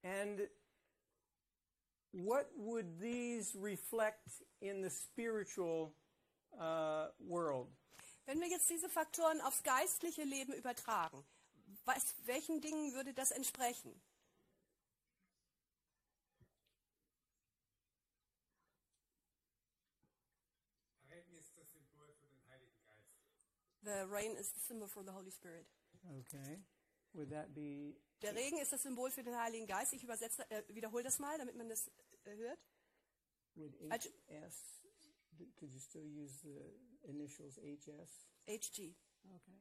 And what would these reflect in the spiritual world? Wenn wir jetzt diese Faktoren aufs geistliche Leben übertragen, welchen Dingen würde das entsprechen? Regen ist das Symbol für den Heiligen Geist. The rain is the symbol for the Holy Spirit. Okay. Would that be... Der Regen ist das Symbol für den Heiligen Geist. Ich wiederhole das mal, damit man das hört. Would HS... Could you still use the initials HS? HG. Okay.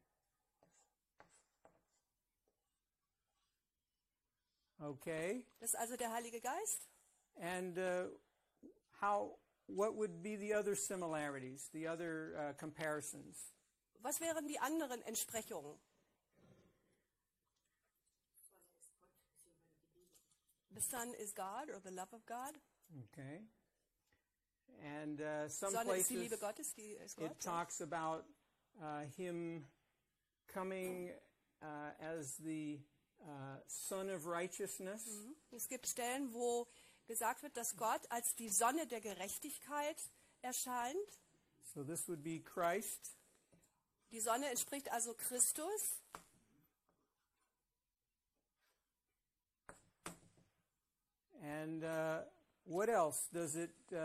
Okay. Das ist also der Heilige Geist. And what would be the other similarities, the other comparisons? Was wären die anderen Entsprechungen? The Son is God or the love of God. Okay. And some Sonne ist die Liebe places Gottes, die ist Gott. it talks about him coming as the Son of Righteousness. Es gibt Stellen, wo gesagt wird, dass Gott als die Sonne der Gerechtigkeit erscheint. So this would be Christ. Die Sonne entspricht also Christus. And what else does it